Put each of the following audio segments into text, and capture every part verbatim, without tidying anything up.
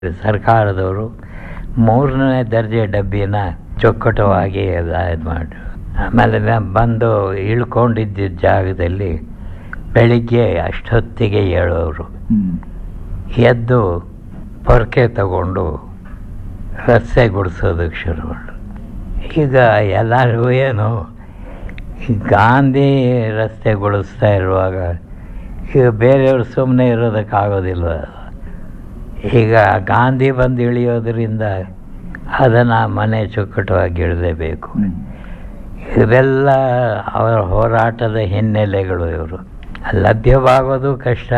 ಸರ್ಕಾರದವರು ಮೂರನೇ ದರ್ಜೆ ಡಬ್ಬಿನ ಚೊಕ್ಕಟವಾಗಿ ಇದು ಮಾಡಿ ಆಮೇಲೆ ನಾನು ಬಂದು ಇಳ್ಕೊಂಡಿದ್ದ ಜಾಗದಲ್ಲಿ ಬೆಳಿಗ್ಗೆ ಅಷ್ಟೊತ್ತಿಗೆ ಹೇಳೋರು. ಎದ್ದು ಪೊರಕೆ ತಗೊಂಡು ರಸ್ತೆ ಗುಡಿಸೋದಕ್ಕೆ ಶುರು ಮಾಡು. ಈಗ ಎಲ್ಲರಿಗೂ ಏನು ಈ ಗಾಂಧಿ ರಸ್ತೆ ಗುಡಿಸ್ತಾ ಇರುವಾಗ ಈಗ ಬೇರೆಯವರು ಸುಮ್ಮನೆ ಇರೋದಕ್ಕಾಗೋದಿಲ್ಲ. ಈಗ ಗಾಂಧಿ ಬಂದು ಇಳಿಯೋದ್ರಿಂದ ಅದನ್ನು ಮನೆ ಚುಕ್ಕಟವಾಗಿ ಇಡಲೇಬೇಕು. ಇವೆಲ್ಲ ಅವರ ಹೋರಾಟದ ಹಿನ್ನೆಲೆಗಳು. ಇವರು ಲಭ್ಯವಾಗೋದು ಕಷ್ಟ.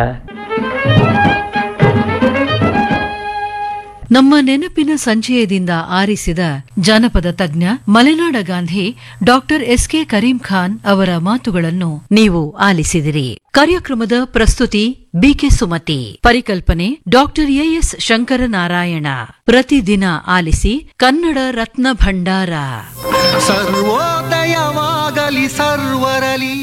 ನಮ್ಮ ನೆನಪಿನ ಸಂಚಯದಿಂದ ಆರಿಸಿದ ಜಾನಪದ ತಜ್ಞ ಮಲೆನಾಡ Gandhi doctor S K Karim Khan ಅವರ ಮಾತುಗಳನ್ನು ನೀವು ಆಲಿಸಿದಿರಿ. ಕಾರ್ಯಕ್ರಮದ ಪ್ರಸ್ತುತಿ ಬಿಕೆ ಸುಮತಿ, ಪರಿಕಲ್ಪನೆ ಡಾಕ್ಟರ್ ಎಎಸ್ ಶಂಕರನಾರಾಯಣ. ಪ್ರತಿದಿನ ಆಲಿಸಿ ಕನ್ನಡ ರತ್ನ ಭಂಡಾರ. ಸರ್ವೋದಯವಾಗಲಿ ಸರ್ವರಲಿ.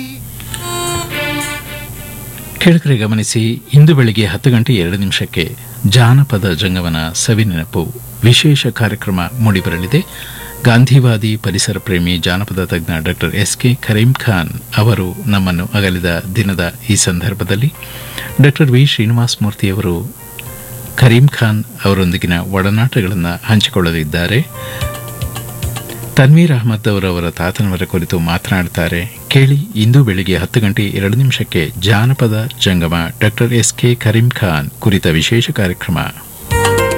ಕೇಳುಗರೆ ಗಮನಿಸಿ, ಇಂದು ಬೆಳಿಗ್ಗೆ ಹತ್ತು ಗಂಟೆ ಎರಡು ನಿಮಿಷಕ್ಕೆ ಜಾನಪದ ಜಂಗಮನ ಸವಿನೆನಪು ವಿಶೇಷ ಕಾರ್ಯಕ್ರಮ ಮೂಡಿಬರಲಿದೆ. ಗಾಂಧಿವಾದಿ, ಪರಿಸರ ಪ್ರೇಮಿ, ಜಾನಪದ ತಜ್ಞ doctor S K Karim Khan ಅವರು ನಮ್ಮನ್ನು ಅಗಲಿದ ದಿನದ ಈ ಸಂದರ್ಭದಲ್ಲಿ ಡಾಕ್ಟರ್ ವಿ ಶ್ರೀನಿವಾಸ ಮೂರ್ತಿಯವರು ಕರೀಂ ಖಾನ್ ಅವರೊಂದಿಗಿನ ಒಡನಾಟಗಳನ್ನು ಹಂಚಿಕೊಳ್ಳಲಿದ್ದಾರೆ. ತನ್ವೀರ್ ಅಹಮದ್ ಅವರವರ ತಾತನವರ ಕುರಿತು ಮಾತನಾಡುತ್ತಾರೆ. ಕೇಳಿ, ಇಂದು ಬೆಳಿಗ್ಗೆ ಹತ್ತು ಗಂಟೆ ಎರಡು ನಿಮಿಷಕ್ಕೆ ಜಾನಪದ ಜಂಗಮ doctor S K Karim Khan ಕುರಿತ ವಿಶೇಷ ಕಾರ್ಯಕ್ರಮ.